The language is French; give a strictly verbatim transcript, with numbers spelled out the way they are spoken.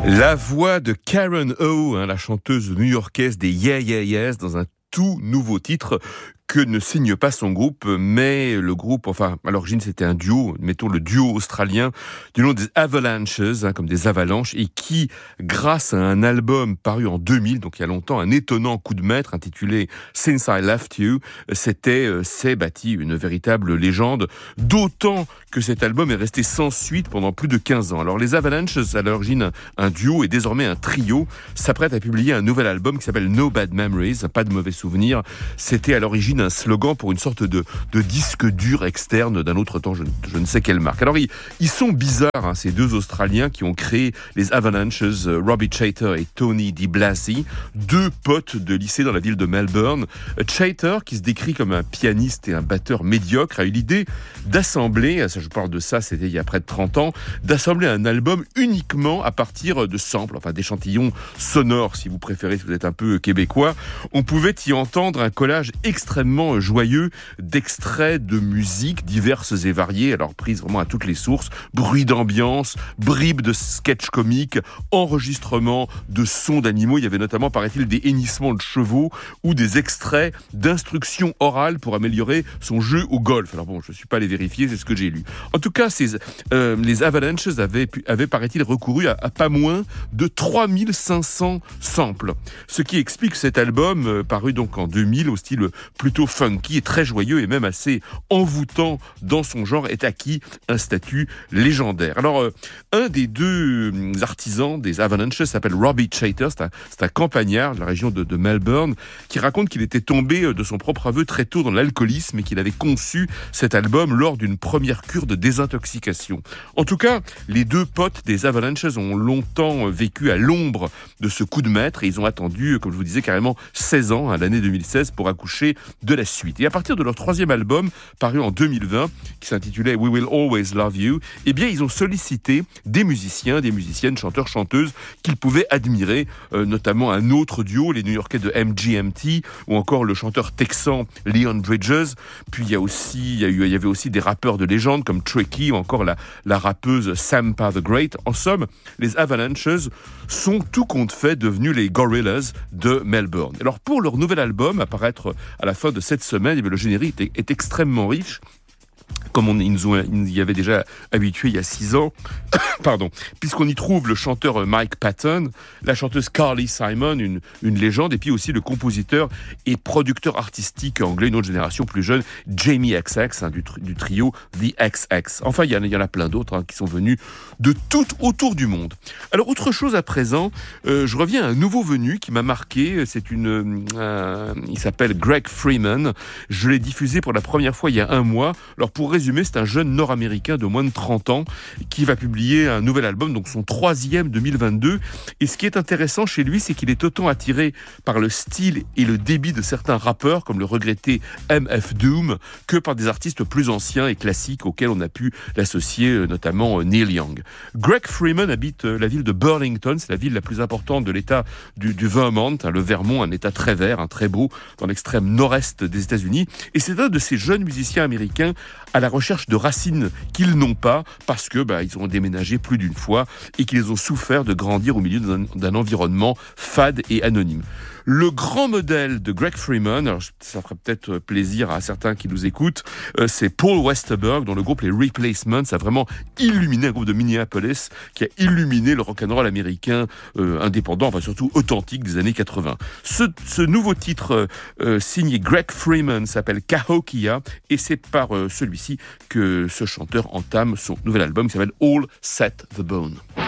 La voix de Karen O, hein, la chanteuse new-yorkaise des Yeah Yeah Yeahs, dans un tout nouveau titre que ne signe pas son groupe, mais le groupe, enfin, à l'origine c'était un duo, mettons le duo australien du nom des Avalanches, hein, comme des avalanches, et qui, grâce à un album paru en deux mille, donc il y a longtemps, un étonnant coup de maître intitulé Since I Left You, c'était, euh, s'est bâti une véritable légende, d'autant que cet album est resté sans suite pendant plus de quinze ans. Alors les Avalanches, à l'origine un duo et désormais un trio, s'apprêtent à publier un nouvel album qui s'appelle No Bad Memories, pas de mauvais souvenirs. C'était à l'origine un slogan pour une sorte de, de disque dur externe d'un autre temps, je, je ne sais quelle marque. Alors ils, ils sont bizarres, hein, ces deux Australiens qui ont créé les Avalanches, euh, Robbie Chater et Tony Di Blasi, deux potes de lycée dans la ville de Melbourne. Chater, qui se décrit comme un pianiste et un batteur médiocre, a eu l'idée d'assembler, ça je parle de ça, c'était il y a près de trente ans, d'assembler un album uniquement à partir de samples, enfin d'échantillons sonores, si vous préférez, si vous êtes un peu québécois. On pouvait y entendre un collage extrêmement joyeux d'extraits de musique diverses et variées, alors prises vraiment à toutes les sources, bruits d'ambiance, bribes de sketchs comiques, enregistrements de sons d'animaux. Il y avait notamment, paraît-il, des hennissements de chevaux ou des extraits d'instructions orales pour améliorer son jeu au golf. Alors bon, je ne suis pas allé vérifier, c'est ce que j'ai lu. En tout cas, ces, euh, les Avalanches avaient, avaient, paraît-il, recouru à, à pas moins de trois mille cinq cents samples. Ce qui explique cet album, euh, paru donc en deux mille, au style plutôt funky et très joyeux et même assez envoûtant dans son genre, est acquis un statut légendaire. Alors, euh, un des deux artisans des Avalanches s'appelle Robbie Chater, c'est un, c'est un campagnard de la région de, de Melbourne, qui raconte qu'il était tombé de son propre aveu très tôt dans l'alcoolisme et qu'il avait conçu cet album lors d'une première cure de désintoxication. En tout cas, les deux potes des Avalanches ont longtemps vécu à l'ombre de ce coup de maître et ils ont attendu, comme je vous disais, carrément seize ans, à l'année deux mille seize, pour accoucher de la suite. Et à partir de leur troisième album, paru en deux mille vingt, qui s'intitulait We Will Always Love You, eh bien, ils ont sollicité des musiciens, des musiciennes, chanteurs, chanteuses qu'ils pouvaient admirer, euh, notamment un autre duo, les New-Yorkais de M G M T, ou encore le chanteur texan Leon Bridges. Puis il y a aussi, il y, a eu, il y avait aussi des rappeurs de légende comme Tricky, ou encore la, la rappeuse Sampa the Great. En somme, les Avalanches sont tout compte fait devenus les Gorillaz de Melbourne. Alors pour leur nouvel album, à paraître à la fin de cette semaine, le générique est, est extrêmement riche, comme on, ils, nous ont, ils nous y avaient déjà habitués il y a six ans, pardon, puisqu'on y trouve le chanteur Mike Patton, la chanteuse Carly Simon, une, une légende, et puis aussi le compositeur et producteur artistique anglais, une autre génération plus jeune, Jamie X X, hein, du, du trio The X X. Enfin, il y en a, il y en a plein d'autres hein, qui sont venus de tout autour du monde. Alors, autre chose à présent, euh, je reviens à un nouveau venu qui m'a marqué, c'est une, euh, il s'appelle Greg Freeman, je l'ai diffusé pour la première fois il y a un mois. Alors, pour résumer, c'est un jeune nord-américain de moins de trente ans qui va publier un nouvel album, donc son troisième deux mille vingt-deux. Et ce qui est intéressant chez lui, c'est qu'il est autant attiré par le style et le débit de certains rappeurs, comme le regretté M F Doom, que par des artistes plus anciens et classiques auxquels on a pu l'associer, notamment Neil Young. Greg Freeman habite la ville de Burlington, c'est la ville la plus importante de l'état du, du Vermont, hein, le Vermont, un état très vert, un très beau, dans l'extrême nord-est des États-Unis. Et c'est un de ces jeunes musiciens américains à la recherche de racines qu'ils n'ont pas parce que bah, ils ont déménagé plus d'une fois et qu'ils ont souffert de grandir au milieu d'un, d'un environnement fade et anonyme. Le grand modèle de Greg Freeman, alors ça ferait peut-être plaisir à certains qui nous écoutent, euh, c'est Paul Westerberg, dont le groupe Les Replacements a vraiment illuminé, un groupe de Minneapolis qui a illuminé le rock'n'roll américain euh, indépendant, enfin surtout authentique des années quatre-vingts. Ce, ce nouveau titre euh, signé Greg Freeman s'appelle Cahokia et c'est par euh, celui-ci que ce chanteur entame son nouvel album qui s'appelle All Set the Bone.